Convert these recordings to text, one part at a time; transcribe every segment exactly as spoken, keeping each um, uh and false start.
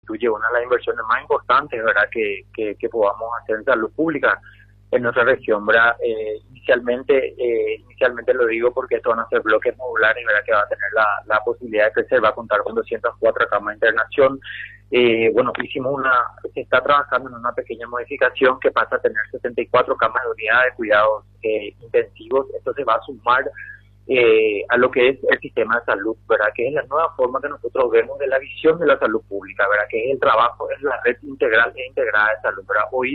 constituye una de las inversiones más importantes, ¿verdad?, que, que, que podamos hacer en salud pública en nuestra región, ¿verdad? Eh, inicialmente, eh, inicialmente lo digo porque estos van a ser bloques modulares, ¿verdad?, que va a tener la, la posibilidad de crecer, va a contar con doscientas cuatro camas de internación. Eh, bueno, hicimos una, se está trabajando en una pequeña modificación que pasa a tener setenta y cuatro camas de unidad de cuidados eh, intensivos. Esto se va a sumar eh, a lo que es el sistema de salud, ¿verdad?, que es la nueva forma que nosotros vemos de la visión de la salud pública, ¿verdad?, que es el trabajo, es la red integral e integrada de salud, ¿verdad? Hoy,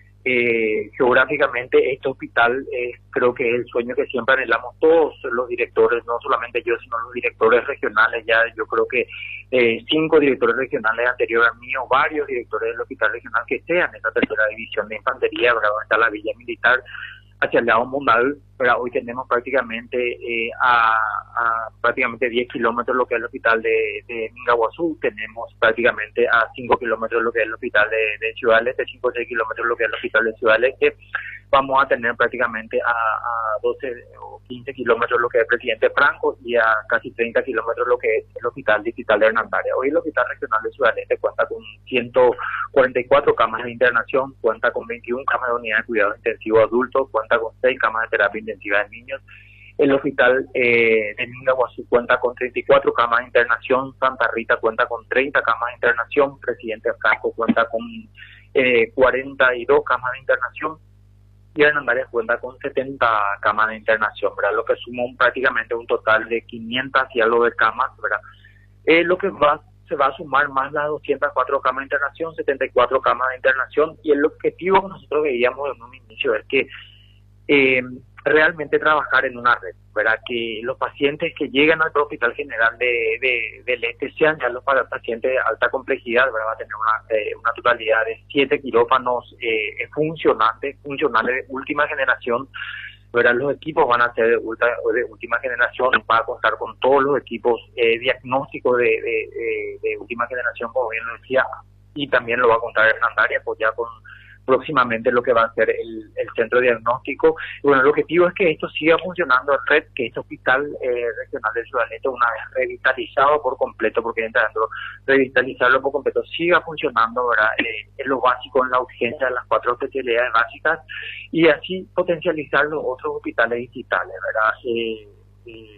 Eh, geográficamente este hospital eh, creo que es el sueño que siempre anhelamos todos los directores, no solamente yo, sino los directores regionales. Ya yo creo que eh, cinco directores regionales anteriores a mí, o varios directores del hospital regional que sean esta tercera división de infantería, ¿verdad?, donde está la villa militar hacia el lado Mondal, pero hoy tenemos prácticamente eh, a, a prácticamente diez kilómetros lo que es el hospital de, de Mingaguazú, tenemos prácticamente a cinco kilómetros lo que es el hospital de, de Ciudad del Este, cinco o seis kilómetros lo que es el hospital de Ciudad del Este. Vamos a tener prácticamente a, a doce o quince kilómetros lo que es el Presidente Franco y a casi treinta kilómetros lo que es el hospital distrital de Hernandaria. Hoy el hospital regional de Ciudad del Este cuenta con ciento cuarenta y cuatro camas de internación, cuenta con veintiuna camas de unidad de cuidado intensivo adultos, cuenta con seis camas de terapia intensiva de niños. El hospital eh, de Mingaguazú cuenta con treinta y cuatro camas de internación, Santa Rita cuenta con treinta camas de internación, Presidente Franco cuenta con eh, cuarenta y dos camas de internación, y Hernandaria cuenta con setenta camas de internación, ¿verdad?, lo que suma un, prácticamente un total de quinientas y algo de camas, ¿verdad? Eh, lo que va se va a sumar más las doscientas cuatro camas de internación, setenta y cuatro camas de internación, y el objetivo que nosotros veíamos en un inicio es que eh, realmente trabajar en una red, ¿verdad?, que los pacientes que llegan al Hospital General de, de, del Este sean ya los pacientes de alta complejidad, ¿verdad?, va a tener una, eh, una totalidad de siete quirófanos eh, funcionantes, funcionales de última generación, ¿verdad? Los equipos van a ser de, ultra, de última generación, va a contar con todos los equipos eh, diagnósticos de, de, de, de última generación, como bien lo decía, y también lo va a contar Hernandaria, pues ya con próximamente lo que va a ser el, el centro diagnóstico. Y bueno, el objetivo es que esto siga funcionando en red, que este hospital eh, regional de Ciudad del Este, una vez revitalizado por completo, porque intentando revitalizarlo por completo, siga funcionando, ¿verdad?, eh, en lo básico, en la urgencia de las cuatro especialidades básicas, y así potencializar los otros hospitales digitales, ¿verdad? Eh, eh,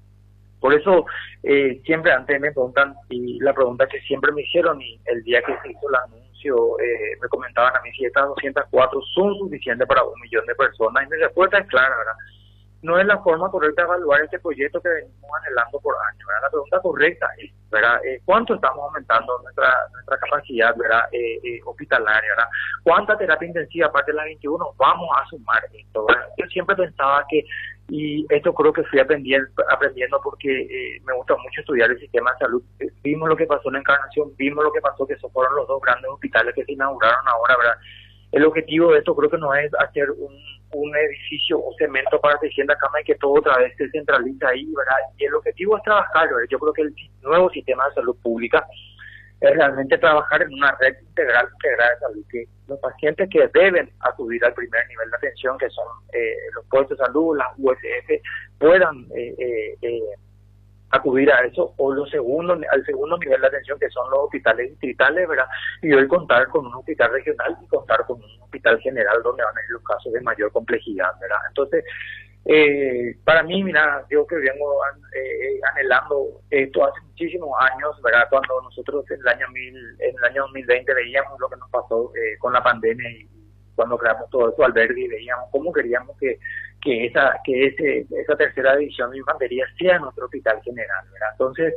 por eso eh, siempre antes me preguntan, y la pregunta que siempre me hicieron, y el día que se hizo el anuncio, Eh, me comentaban a mí si estas doscientas cuatro son suficientes para un millón de personas, y mi respuesta es clara, ¿verdad? No es la forma correcta de evaluar este proyecto que venimos anhelando por años, ¿verdad? La pregunta correcta es, ¿verdad?, eh, ¿cuánto estamos aumentando nuestra nuestra capacidad, ¿verdad?, eh, eh, hospitalaria, ¿verdad? ¿Cuánta terapia intensiva, aparte de la veintiuno, vamos a sumar esto, ¿verdad? Yo siempre pensaba que, y esto creo que fui aprendiendo, aprendiendo porque eh, me gusta mucho estudiar el sistema de salud. Eh, vimos lo que pasó en la Encarnación, vimos lo que pasó, que esos fueron los dos grandes hospitales que se inauguraron ahora, ¿verdad? El objetivo de esto creo que no es hacer un, un edificio o cemento para seiscientas camas y que todo otra vez se centraliza ahí, ¿verdad? Y el objetivo es trabajar, ¿verdad? Yo creo que el nuevo sistema de salud pública es realmente trabajar en una red integral, integrada de salud, que los pacientes que deben acudir al primer nivel de atención, que son eh, los puestos de salud, las U S F, puedan eh, eh, eh, acudir a eso, o los segundos, al segundo nivel de atención, que son los hospitales distritales, ¿verdad? Y hoy contar con un hospital regional y contar con un hospital general donde van a ir los casos de mayor complejidad, ¿verdad? Entonces, eh, para mí, mira, yo que vengo eh, anhelando esto hace muchísimos años, ¿verdad? Cuando nosotros en el año mil, en el año dos mil veinte veíamos lo que nos pasó eh, con la pandemia, y cuando creamos todo eso albergue, y veíamos cómo queríamos que que esa que ese esa tercera división de infantería sea nuestro hospital general, ¿verdad? Entonces,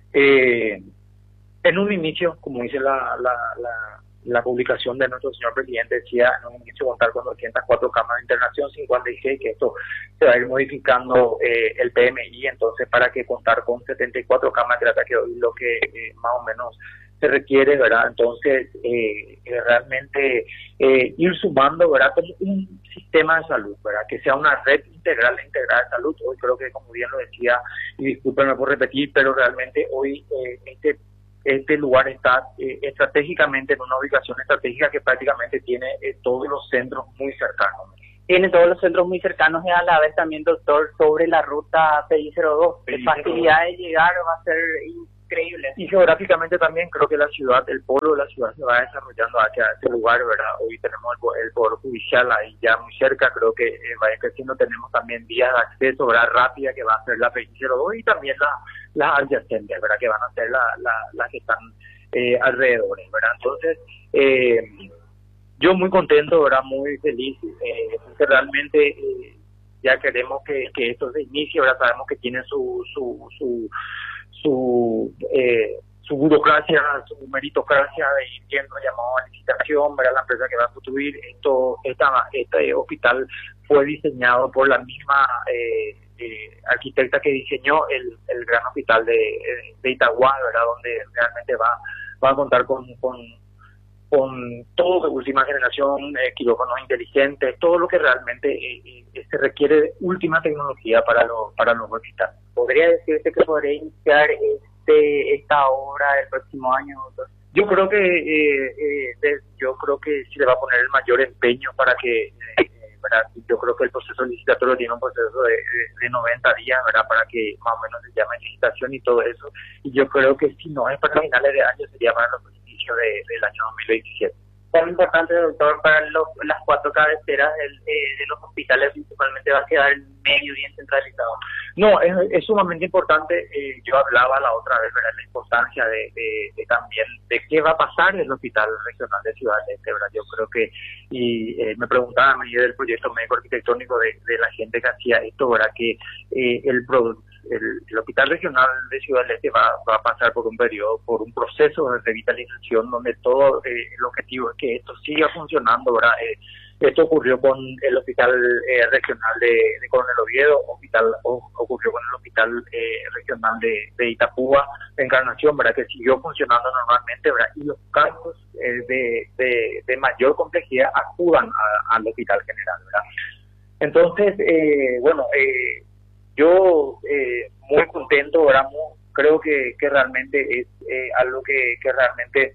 eh, en un inicio, como dice la, la, la, la publicación de nuestro señor presidente, decía en un inicio contar con doscientas cuatro camas de internación, cincuenta y seis, que esto se va a ir modificando eh, el P M I, entonces para que contar con setenta y cuatro camas de terapia, que hoy lo que eh, más o menos se requiere, ¿verdad? Entonces, eh, eh, realmente eh, ir sumando, ¿verdad?, como un sistema de salud, ¿verdad?, que sea una red integral e integrada de salud. Hoy creo que, como bien lo decía, y discúlpenme por repetir, pero realmente hoy eh, este este lugar está eh, estratégicamente en una ubicación estratégica que prácticamente tiene eh, todos los centros muy cercanos. Tiene todos los centros muy cercanos, y a la vez también, doctor, sobre la ruta P I cero dos, P I cero dos. La facilidad de llegar va a ser increíble. Y geográficamente también creo que la ciudad, el polo de la ciudad se va desarrollando hacia ese lugar, ¿verdad? Hoy tenemos el, el Poder Judicial ahí ya muy cerca, creo que eh, va creciendo, tenemos también vías de acceso, ¿verdad? Rápida, que va a ser la P cero dos y también la, las adyacentes, ¿verdad? Que van a ser las la, la que están eh, alrededor, ¿verdad? Entonces, eh, yo muy contento, ¿verdad? Muy feliz, eh, porque realmente eh, ya queremos que, que esto se inicie, ¿verdad? Sabemos que tiene su su su su, eh, su burocracia, su meritocracia de ir viendo llamado a licitación, ¿verdad? La empresa que va a construir esto, esta, este hospital fue diseñado por la misma eh, eh, arquitecta que diseñó el, el gran hospital de, de Itagua, ¿verdad? Donde realmente va, va a contar con, con con todo de última generación, eh, quirófanos inteligentes, todo lo que realmente eh, eh, se requiere de última tecnología para los para los hospitales. ¿Podría decirse que podría iniciar este esta obra el próximo año, doctor? Yo creo que eh, eh, de, yo creo que se le va a poner el mayor empeño para que, eh, ¿verdad? Yo creo que el proceso licitatorio tiene un proceso de, de, de noventa días, ¿verdad? Para que más o menos se llame licitación y todo eso. Y yo creo que si no es para finales de año, sería para los De, del año dos mil veintisiete. ¿Cuán importante, doctor, para los, las cuatro cabeceras del, eh, de los hospitales principalmente va a quedar el medio bien centralizado? No, es, es sumamente importante. Eh, yo hablaba la otra vez, ¿verdad? La importancia de, de, de también de qué va a pasar en el Hospital Regional de Ciudad del Este, ¿verdad? Yo creo que, y eh, me preguntaba a mí del proyecto médico arquitectónico de, de la gente que hacía esto, ¿verdad? Que eh, el producto El, el Hospital Regional de Ciudad del Este va, va a pasar por un periodo, por un proceso de revitalización donde todo eh, el objetivo es que esto siga funcionando, ¿verdad? Eh, esto ocurrió con el Hospital eh, Regional de, de Coronel Oviedo, hospital, o, ocurrió con el Hospital eh, Regional de, de Itapúa, de Encarnación, ¿verdad? Que siguió funcionando normalmente, ¿verdad? Y los casos eh, de, de, de mayor complejidad acudan a, al Hospital General, ¿verdad? Entonces, eh, bueno, eh, yo eh, muy contento, ¿verdad? Muy, creo que, que realmente es eh, algo que, que realmente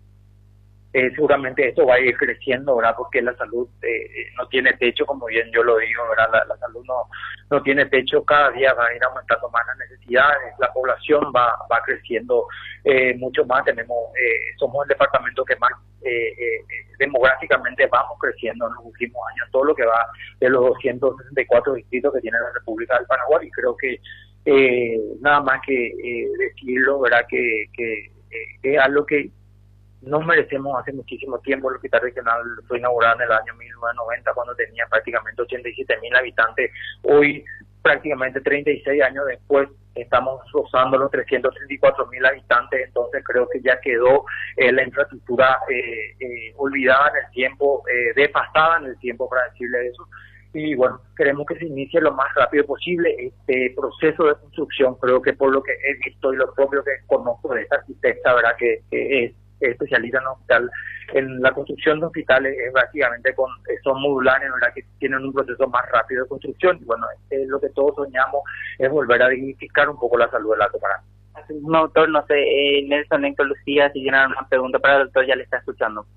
eh, seguramente esto va a ir creciendo, ¿verdad? Porque la salud eh, no tiene techo, como bien yo lo digo, ¿verdad? La, la salud no, no tiene techo, cada día va a ir aumentando más las necesidades, la población va, va creciendo eh, mucho más, tenemos eh, somos el departamento que más eh, eh, demográficamente vamos creciendo en los últimos años, todo lo que va de los doscientos sesenta y cuatro distritos que tiene la República del Paraguay, y creo que eh, nada más que eh, decirlo, ¿verdad? Que, que eh, es algo que nos merecemos hace muchísimo tiempo. El Hospital Regional fue inaugurado en el año mil novecientos noventa cuando tenía prácticamente ochenta y siete mil habitantes. Hoy, prácticamente treinta y seis años después, estamos rozando los trescientos treinta y cuatro mil habitantes, entonces creo que ya quedó eh, la infraestructura eh, eh, olvidada en el tiempo, eh, desfasada en el tiempo, para decirle eso. Y bueno, queremos que se inicie lo más rápido posible este proceso de construcción. Creo que por lo que he visto y lo propio que conozco de esta arquitecta, ¿verdad? Que, que es especialista en hospital, en la construcción de hospitales, es básicamente con son modulares, ¿verdad? Que tienen un proceso más rápido de construcción. Y bueno, es lo que todos soñamos, es volver a dignificar un poco la salud del Alto Paraná. No, doctor, no sé, eh, Nelson, Héctor, Lucía, si tienen una pregunta para el doctor, ya le está escuchando.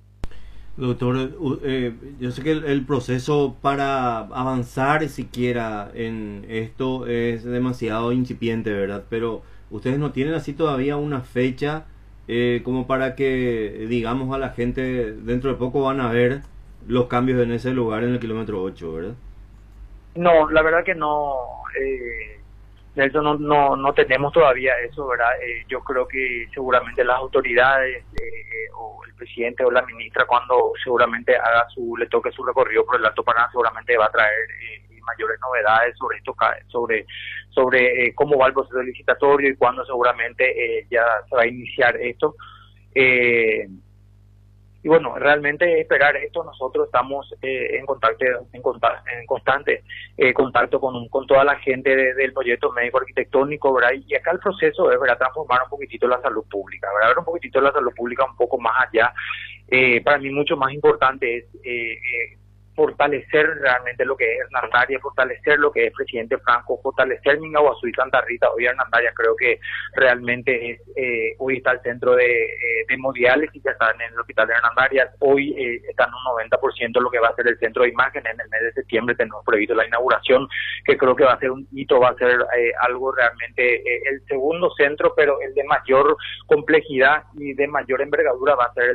Doctor, eh, yo sé que el, el proceso para avanzar siquiera en esto es demasiado incipiente, ¿verdad? Pero ustedes no tienen así todavía una fecha eh, como para que digamos a la gente dentro de poco van a ver los cambios en ese lugar en el kilómetro ocho, ¿verdad? No, la verdad que no, eh, Nelson, no, no, no tenemos todavía eso, ¿verdad? Eh, yo creo que seguramente las autoridades eh, o el presidente o la ministra, cuando seguramente haga su, le toque su recorrido por el Alto Paraná, seguramente va a traer eh, mayores novedades sobre esto, sobre sobre eh, cómo va el proceso licitatorio y cuándo seguramente eh, ya se va a iniciar esto. Eh, y bueno, realmente esperar esto, nosotros estamos eh, en contacto en, contacto, en constante eh, contacto con, con toda la gente de, del proyecto médico arquitectónico, ¿verdad? Y acá el proceso es, ¿verdad?, transformar un poquitito la salud pública, ¿verdad? Ver un poquitito la salud pública un poco más allá. Eh, para mí mucho más importante es eh, eh, fortalecer realmente lo que es Hernandaria, fortalecer lo que es Presidente Franco, fortalecer Mingaguazú y Santa Rita. Hoy Hernandaria creo que realmente es, eh, hoy está al centro de, eh, de hemodiálisis, ya están en el hospital de Hernandaria, hoy eh, están un noventa por ciento lo que va a ser el centro de imagen. En el mes de septiembre tenemos previsto la inauguración, que creo que va a ser un hito, va a ser eh, algo realmente, eh, el segundo centro, pero el de mayor complejidad y de mayor envergadura va a ser el